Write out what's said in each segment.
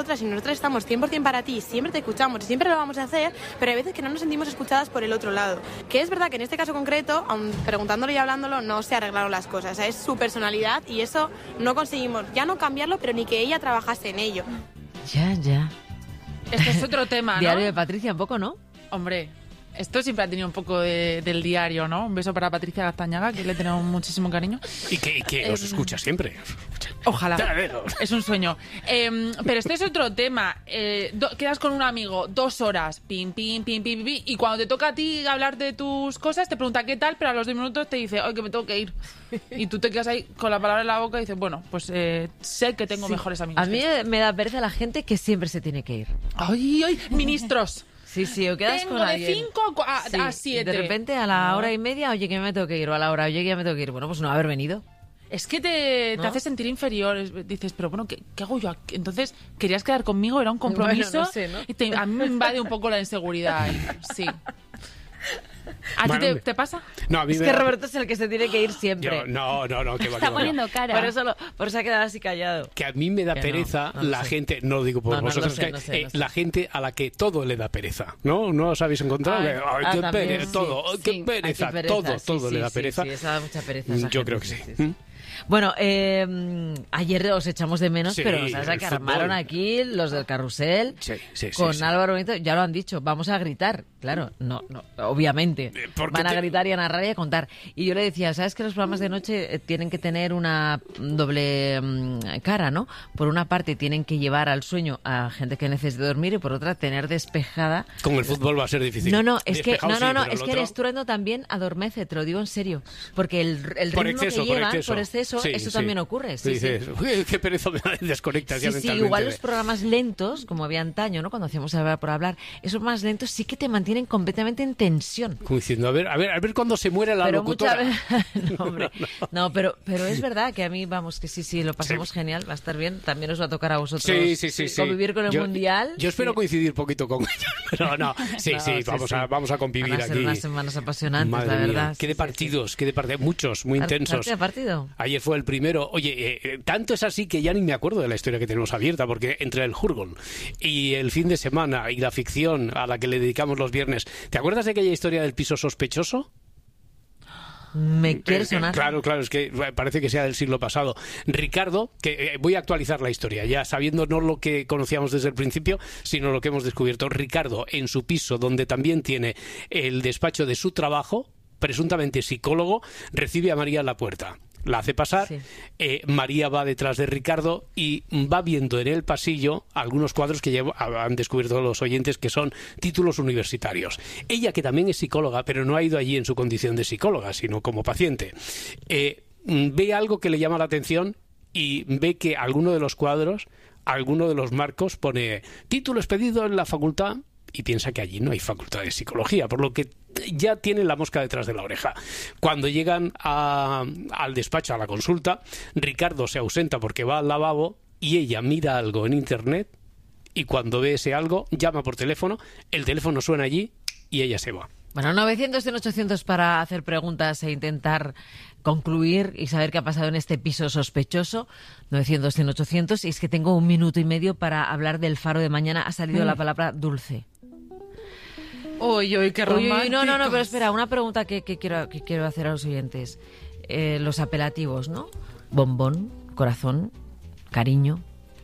nosotras y nosotras estamos 100% para ti, siempre te escuchamos y siempre lo vamos a hacer, pero hay veces que no nos sentimos escuchadas por el otro lado. Que es verdad que en este caso concreto, aun preguntándolo y hablándolo, no se arreglaron las cosas. O sea, es su personalidad y eso no conseguimos ya no cambiarlo, pero ni que ella trabajase en ello. Ya. Esto es otro tema, ¿no? Diario de Patricia, un poco, ¿no? Hombre, esto siempre ha tenido un poco del diario, ¿no? Un beso para Patricia Gaztañaga, que le tenemos muchísimo cariño. Y que os escucha siempre. Ojalá. Es un sueño. Pero este es otro tema. Quedas con un amigo 2 horas, pim, y cuando te toca a ti hablar de tus cosas, te pregunta qué tal, pero a los 2 minutos te dice, ¡ay, que me tengo que ir! Y tú te quedas ahí con la palabra en la boca y dices, bueno, pues sé que tengo mejores amigos. A mí me da pereza la gente que siempre se tiene que ir. ¡Ay, ministros! Sí, o quedas Tengo con de alguien. 5 a 7. De repente a la hora y media, oye, que me tengo que ir, o a la hora, oye, que ya me tengo que ir. Bueno, pues no haber venido. Es que te hace sentir inferior. Dices, pero bueno, ¿qué hago yo aquí? Entonces, ¿querías quedar conmigo? ¿Era un compromiso? Bueno, no sé, ¿no? Y a mí me invade un poco la inseguridad. Sí. ¿A ti te pasa? No, a mí es que Roberto es el que se tiene que ir siempre. No, que Está poniendo cara. Por eso ha quedado así callado. Que a mí me da pereza la gente, no lo digo por vosotros, no sé. La gente a la que todo le da pereza, ¿no? ¿No os habéis encontrado? Qué pereza, todo, qué pereza, todo le da pereza. Sí, eso da mucha pereza. Yo creo que sí. Bueno, ayer os echamos de menos, Sí, pero sabes que armaron aquí los del carrusel con Álvaro Benito, ya lo han dicho, vamos a gritar, claro, no, obviamente, van a gritar y a narrar y a contar. Y yo le decía, ¿sabes que los programas de noche tienen que tener una doble cara, ¿no? Por una parte tienen que llevar al sueño a gente que necesite dormir y por otra tener despejada. Con el fútbol va a ser difícil. Es que el estruendo también adormece, te lo digo en serio, porque el ritmo que llevan por exceso, eso también ocurre. Dices, qué pereza me desconectas ya mentalmente. Igual los programas lentos, como había antaño, ¿no? Cuando hacíamos Hablar por Hablar, esos más lentos sí que te mantienen completamente en tensión. Como diciendo, a ver cuándo se muere la locutora. Pero es verdad que a mí, vamos, que sí, lo pasamos genial, va a estar bien. También os va a tocar a vosotros convivir con el Mundial. Yo espero coincidir poquito con ella, pero no, vamos a convivir aquí. Van a ser unas semanas apasionantes, Madre la verdad. Mía. Qué de partidos, muchos, muy intensos. ¿Qué partido? Ayer fue el primero. Oye, tanto es así que ya ni me acuerdo de la historia que tenemos abierta, porque entre el Jurgón y el fin de semana y la ficción a la que le dedicamos los viernes, ¿te acuerdas de aquella historia del piso sospechoso? Me quiere sonar. Claro, es que parece que sea del siglo pasado. Ricardo, que voy a actualizar la historia, ya sabiendo no lo que conocíamos desde el principio, sino lo que hemos descubierto. Ricardo, en su piso, donde también tiene el despacho de su trabajo, presuntamente psicólogo, recibe a María en la puerta. La hace pasar, María va detrás de Ricardo y va viendo en el pasillo algunos cuadros que han descubierto los oyentes que son títulos universitarios. Ella, que también es psicóloga, pero no ha ido allí en su condición de psicóloga, sino como paciente, ve algo que le llama la atención y ve que alguno de los cuadros, alguno de los marcos pone título expedido en la facultad, y piensa que allí no hay facultad de psicología, por lo que ya tienen la mosca detrás de la oreja. Cuando llegan al despacho, a la consulta, Ricardo se ausenta porque va al lavabo y ella mira algo en internet y cuando ve ese algo, llama por teléfono, el teléfono suena allí y ella se va. Bueno, 900-100-800 para hacer preguntas e intentar concluir y saber qué ha pasado en este piso sospechoso. 900-100-800. Y es que tengo 1 minuto y medio para hablar del Faro de mañana. Ha salido la palabra dulce. Uy, qué romántico. No, pero espera, una pregunta que quiero hacer a los oyentes. Los apelativos, ¿no? Bombón, corazón, cariño,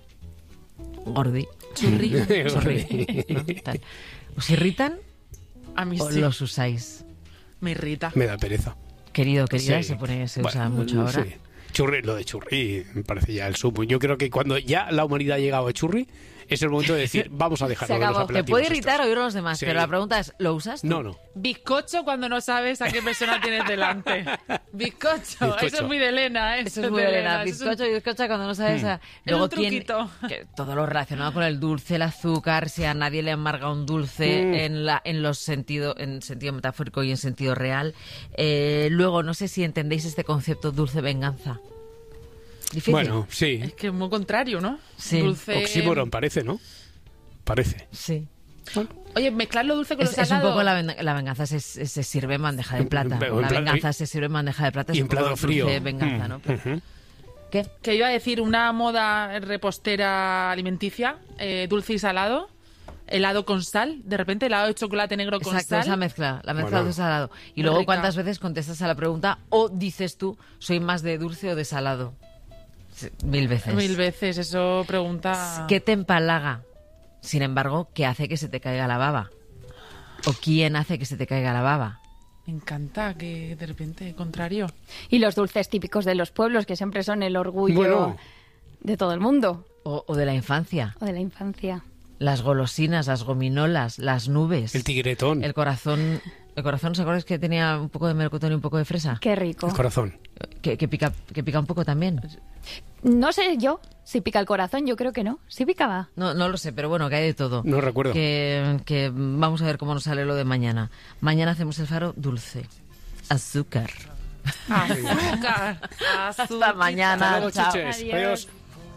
gordi, churri, ¿no? Tal. ¿Os irritan? A mí ¿O sí. los usáis? Me irrita. Me da pereza. Querida, se usa mucho ahora. Sí. Churri, lo de churri me parece ya el sumo. Yo creo que cuando ya la humanidad ha llegado a churri, es el momento de decir, vamos a dejarlo de los apelativos. Te puede irritar oír a los demás, Sí. pero la pregunta es, ¿lo usas tú? No. Bizcocho cuando no sabes a qué persona tienes delante. Bizcocho. Eso es muy de Elena. Eso es muy de Elena. Bizcocho cuando no sabes... Luego truquito. Que todo lo relacionado con el dulce, el azúcar, si a nadie le amarga un dulce en sentido metafórico y en sentido real. Luego, no sé si entendéis este concepto dulce venganza. Difícil. Bueno, sí. Es que es muy contrario, ¿no? Sí. Dulce... Oxímoron parece, ¿no? Parece. Sí. Oye, mezclar lo dulce con lo Es salado. un poco la venganza se sirve en bandeja de plata. La venganza se sirve en bandeja de plata. Y en plato frío. Venganza, ¿no? Pero, ¿Qué? Que iba a decir una moda repostera alimenticia, dulce y salado. Helado con sal, de repente helado de chocolate negro con Exacto, sal. esa mezcla, la mezcla de salado. Y luego, rica. ¿cuántas veces contestas a la pregunta o dices tú, soy más de dulce o de salado? 1000 veces. 1000 veces, eso pregunta... ¿Qué te empalaga? Sin embargo, ¿qué hace que se te caiga la baba? ¿O quién hace que se te caiga la baba? Me encanta que de repente, contrario. Y los dulces típicos de los pueblos, que siempre son el orgullo de todo el mundo. O de la infancia. O de la infancia. Las golosinas, las gominolas, las nubes. El tigretón. El corazón. ¿El corazón, os acordáis que tenía un poco de melocotón y un poco de fresa? Qué rico. El corazón. Que pica un poco también. No sé yo si pica el corazón, yo creo que no. ¿Sí picaba? No lo sé, pero bueno, que hay de todo. No recuerdo. Que vamos a ver cómo nos sale lo de mañana. Mañana hacemos el faro dulce. Azúcar. Azúcar. Hasta mañana. Hasta luego, Chao. chiches. Adiós.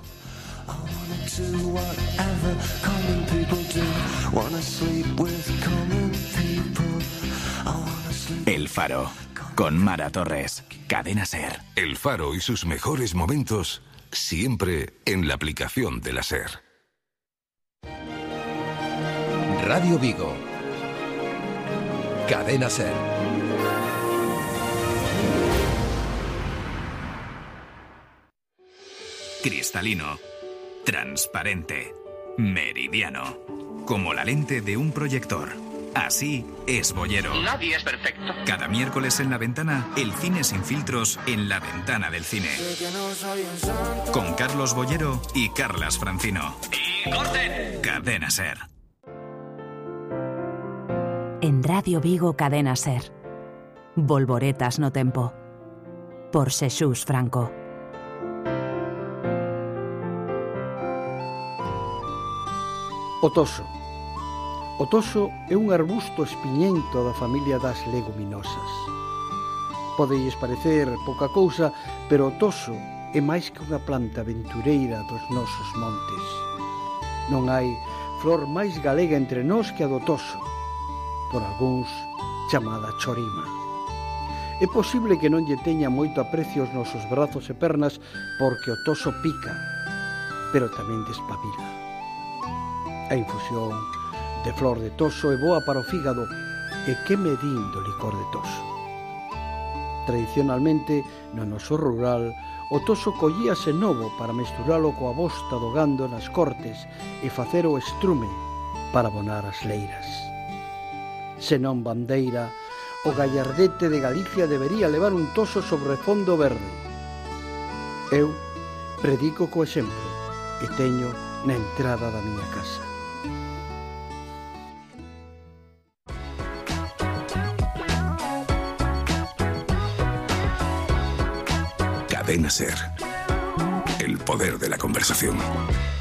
El Faro, con Mara Torres, Cadena SER. El Faro y sus mejores momentos, siempre en la aplicación de la SER. Radio Vigo. Cadena SER. Cristalino, transparente, meridiano, como la lente de un proyector. Así es Boyero. Nadie es perfecto. Cada miércoles en La Ventana, el cine sin filtros en la ventana del cine. Con Carlos Boyero y Carlas Francino. ¡Y corten! Cadena SER. En Radio Vigo, Cadena SER. Volvoretas no tempo. Por Xesús Franco. O toso. O toso é un arbusto espiñento da familia das leguminosas. Podeis parecer pouca cousa, pero o toso é máis que unha planta aventureira dos nosos montes. Non hai flor máis galega entre nós que a do toso, por algúns chamada chorima. É posible que non lle teña moito aprecio os nosos brazos e pernas porque o toso pica, pero tamén despabila. A infusión de flor de toso é boa para o fígado e que medín do licor de toso. Tradicionalmente, no noso rural, o toso collíase novo para mesturalo coa bosta do gando nas cortes e facer o estrume para abonar as leiras. Senón bandeira, o gallardete de Galicia debería levar un toso sobre fondo verde. Eu predico co exemplo e teño na entrada da miña casa. Cadena SER. El poder de la conversación.